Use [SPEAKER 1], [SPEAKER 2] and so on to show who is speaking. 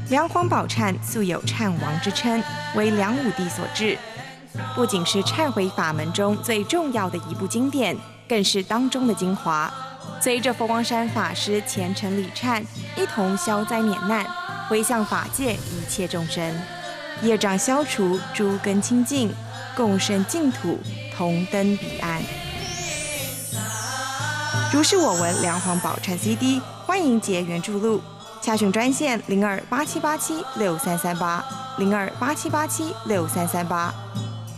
[SPEAKER 1] 梁皇宝忏素有忏王之称，为梁武帝所制。不仅是忏悔法门中最重要的一部经典，更是当中的精华。随着佛光山法师虔诚礼忏，一同消灾免难，回向法界一切众生，业障消除，诸根清净，共生净土，同登彼岸。如是我闻梁皇宝忏 CD， 欢迎结缘注录。洽询专线0287876338，0287876338。